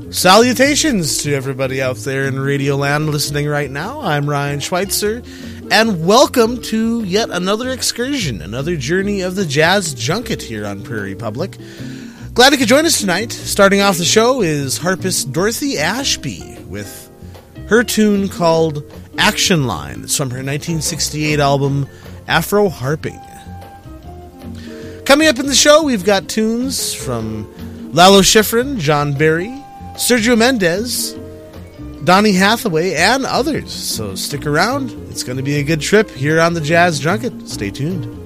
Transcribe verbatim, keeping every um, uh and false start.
Salutations to everybody out there in Radioland listening right now. I'm Ryan Schweitzer, and welcome to yet another excursion, another journey of the Jazz Junket here on Prairie Public. Glad you could join us tonight. Starting off the show is harpist Dorothy Ashby with her tune called Action Line. It's from her nineteen sixty-eight album Afro Harping. Coming up in the show, we've got tunes from Lalo Schifrin, John Barry, Sergio Mendes, Donny Hathaway, and others. So stick around. It's going to be a good trip here on the Jazz Junket. Stay tuned.